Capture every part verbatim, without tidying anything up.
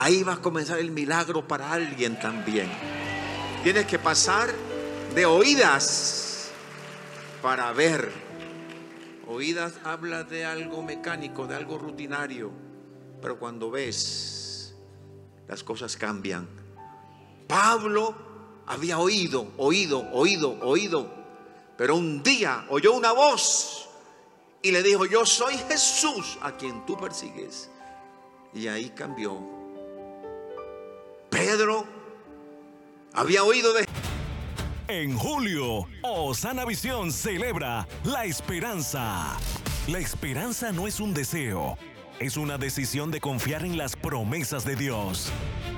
Ahí va a comenzar el milagro para alguien también. Tienes que pasar de oídas para ver. Oídas habla de algo mecánico, de algo rutinario, pero cuando ves, las cosas cambian. Pablo había oído, oído, oído, oído, pero un día oyó una voz y le dijo: yo soy Jesús a quien tú persigues. Y ahí cambió. Pedro había oído de... En julio, Osana Visión celebra la esperanza. La esperanza no es un deseo, es una decisión de confiar en las promesas de Dios.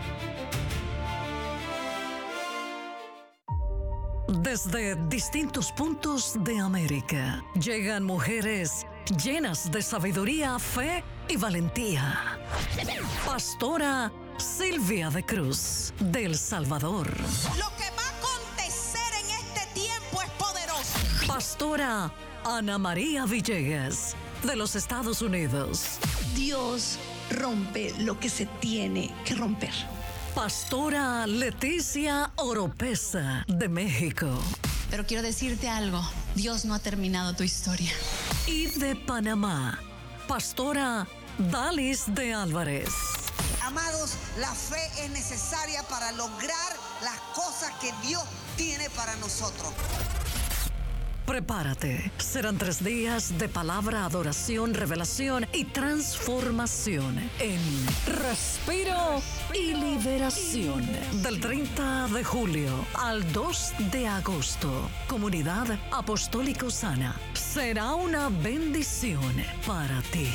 Desde distintos puntos de América llegan mujeres llenas de sabiduría, fe y valentía. Pastora Silvia de Cruz, de El Salvador. Lo que va a acontecer en este tiempo es poderoso. Pastora Ana María Villegas, de los Estados Unidos. Dios rompe lo que se tiene que romper. Pastora Leticia Oropesa, de México. Pero quiero decirte algo, Dios no ha terminado tu historia. Y de Panamá, Pastora Dalis de Álvarez. Amados, la fe es necesaria para lograr las cosas que Dios tiene para nosotros. Prepárate, serán tres días de palabra, adoración, revelación y transformación en Respiro y Liberación. Del treinta de julio al dos de agosto, Comunidad Apostólica Osana. Será una bendición para ti.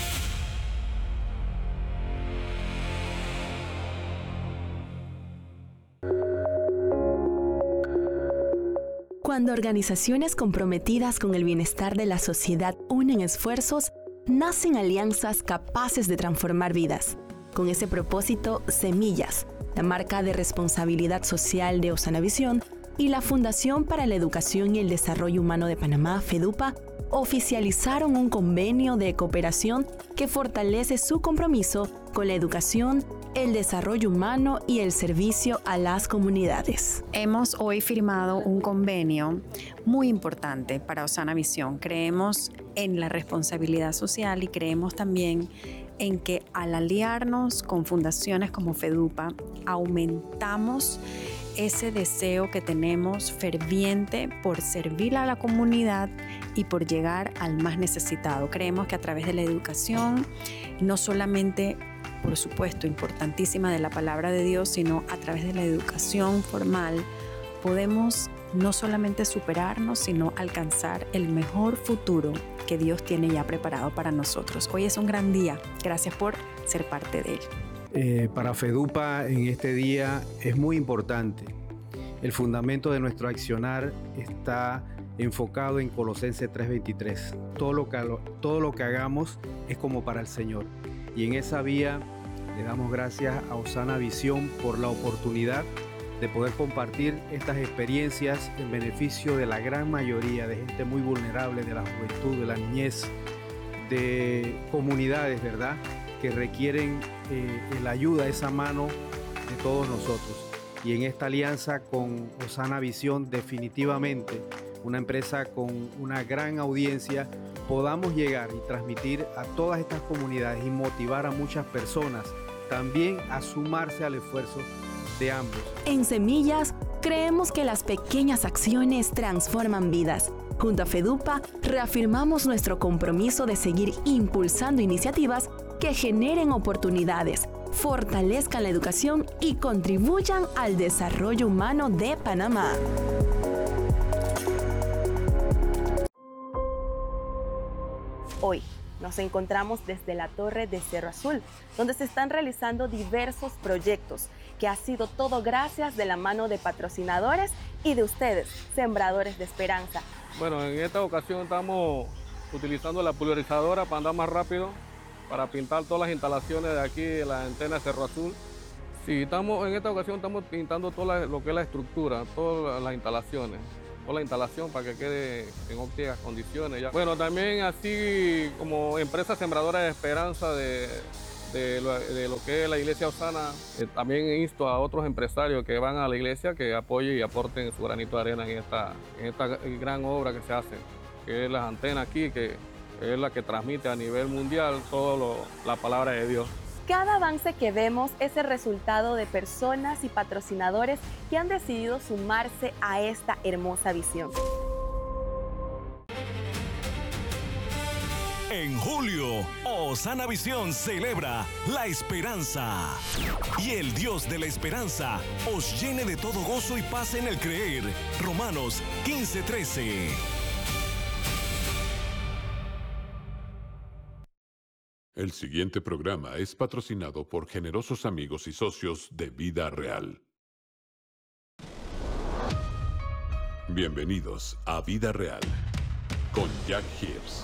Cuando organizaciones comprometidas con el bienestar de la sociedad unen esfuerzos, nacen alianzas capaces de transformar vidas. Con ese propósito, Semillas, la marca de responsabilidad social de Osana Visión, y la Fundación para la Educación y el Desarrollo Humano de Panamá, FEDUPA, oficializaron un convenio de cooperación que fortalece su compromiso con la educación, el desarrollo humano y el servicio a las comunidades. Hemos hoy firmado un convenio muy importante para Osana Visión. Creemos en la responsabilidad social y creemos también en que al aliarnos con fundaciones como FEDUPA, aumentamos ese deseo que tenemos ferviente por servir a la comunidad y por llegar al más necesitado. Creemos que a través de la educación, no solamente, por supuesto, importantísima de la palabra de Dios, sino a través de la educación formal, podemos no solamente superarnos, sino alcanzar el mejor futuro que Dios tiene ya preparado para nosotros. Hoy es un gran día. Gracias por ser parte de él. Eh, para FEDUPA en este día es muy importante. El fundamento de nuestro accionar está enfocado en Colosenses tres veintitrés. Todo lo que, todo lo que hagamos es como para el Señor. Y en esa vía le damos gracias a Osana Visión por la oportunidad de poder compartir estas experiencias en beneficio de la gran mayoría de gente muy vulnerable, de la juventud, de la niñez, de comunidades, ¿verdad?, que requieren eh, la ayuda, esa mano de todos nosotros. Y en esta alianza con Osana Visión, definitivamente una empresa con una gran audiencia, podamos llegar y transmitir a todas estas comunidades y motivar a muchas personas también a sumarse al esfuerzo de ambos. En Semillas, creemos que las pequeñas acciones transforman vidas. Junto a FEDUPA, reafirmamos nuestro compromiso de seguir impulsando iniciativas que generen oportunidades, fortalezcan la educación y contribuyan al desarrollo humano de Panamá. Hoy nos encontramos desde la Torre de Cerro Azul, donde se están realizando diversos proyectos, que ha sido todo gracias de la mano de patrocinadores y de ustedes, sembradores de esperanza. Bueno, en esta ocasión estamos utilizando la pulverizadora para andar más rápido, para pintar todas las instalaciones de aquí de la antena de Cerro Azul. Sí, estamos, en esta ocasión estamos pintando todo lo que es la estructura, todas las instalaciones, toda la instalación para que quede en óptimas condiciones. Ya. Bueno, también así como empresa sembradora de esperanza de, de lo, de lo que es la iglesia Osana. Eh, también insto a otros empresarios que van a la iglesia que apoyen y aporten su granito de arena en esta, en esta gran obra que se hace, que es las antenas aquí, que es la que transmite a nivel mundial toda la palabra de Dios. Cada avance que vemos es el resultado de personas y patrocinadores que han decidido sumarse a esta hermosa visión. En julio, Osana Visión celebra la esperanza. Y el Dios de la esperanza os llene de todo gozo y paz en el creer. Romanos quince trece. El siguiente programa es patrocinado por generosos amigos y socios de Vida Real. Bienvenidos a Vida Real con Jack Hibbs.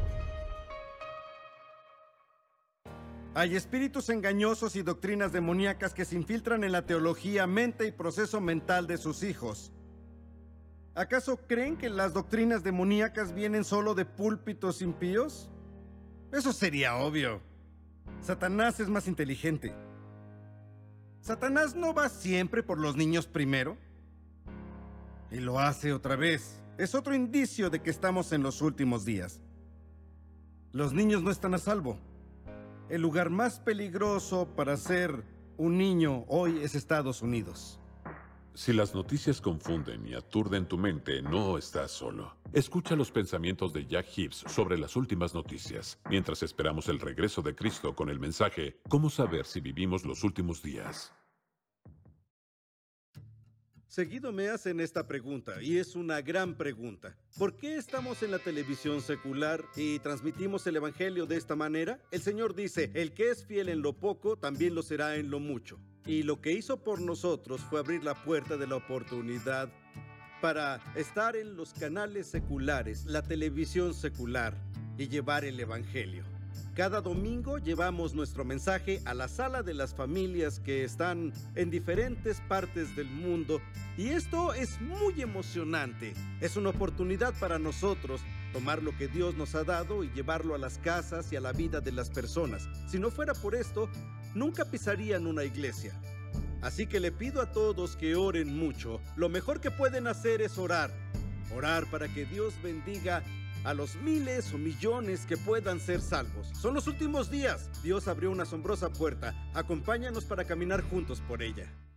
Hay espíritus engañosos y doctrinas demoníacas que se infiltran en la teología, mente y proceso mental de sus hijos. ¿Acaso creen que las doctrinas demoníacas vienen solo de púlpitos impíos? Eso sería obvio. Satanás es más inteligente. Satanás no va siempre por los niños primero. Y lo hace otra vez. Es otro indicio de que estamos en los últimos días. Los niños no están a salvo. El lugar más peligroso para ser un niño hoy es Estados Unidos. Si las noticias confunden y aturden tu mente, no estás solo. Escucha los pensamientos de Jack Hibbs sobre las últimas noticias, mientras esperamos el regreso de Cristo con el mensaje ¿Cómo saber si vivimos los últimos días? Seguido me hacen esta pregunta, y es una gran pregunta. ¿Por qué estamos en la televisión secular y transmitimos el evangelio de esta manera? El Señor dice, el que es fiel en lo poco, también lo será en lo mucho. Y lo que hizo por nosotros fue abrir la puerta de la oportunidad para estar en los canales seculares, la televisión secular, y llevar el evangelio. Cada domingo llevamos nuestro mensaje a la sala de las familias que están en diferentes partes del mundo, y esto es muy emocionante. Es una oportunidad para nosotros tomar lo que Dios nos ha dado y llevarlo a las casas y a la vida de las personas. Si no fuera por esto, nunca pisarían una iglesia. Así que le pido a todos que oren mucho. Lo mejor que pueden hacer es orar. Orar para que Dios bendiga a los miles o millones que puedan ser salvos. Son los últimos días. Dios abrió una asombrosa puerta. Acompáñanos para caminar juntos por ella.